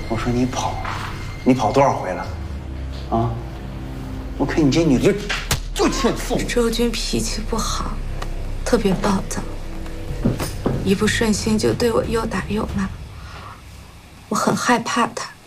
我说你跑，你跑多少回了？啊！我看你这女的就欠揍。 周军脾气不好，特别暴躁，一不顺心就对我又打又骂，我很害怕他。